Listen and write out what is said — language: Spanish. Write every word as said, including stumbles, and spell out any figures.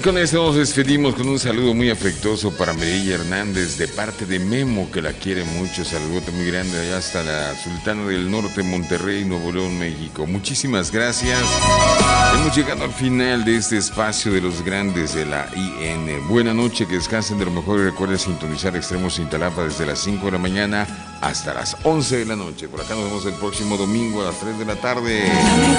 con esto nos despedimos con un saludo muy afectuoso para Mireya Hernández de parte de Memo, que la quiere mucho. Saludote muy grande allá hasta la Sultana del Norte, Monterrey, Nuevo León, México. Muchísimas gracias. Hemos llegado al final de este espacio de los grandes de la I N. Buena noche, que descansen de lo mejor y recuerden sintonizar Extremos Cintalapa desde las cinco de la mañana hasta las once de la noche. Por acá nos vemos el próximo domingo a las tres de la tarde.